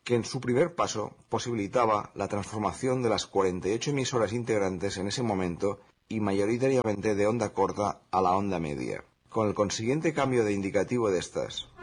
que en su primer paso posibilitaba la transformación de las 48 emisoras integrantes en ese momento y mayoritariamente de onda corta a la onda media, con el consiguiente cambio de indicativo de estas.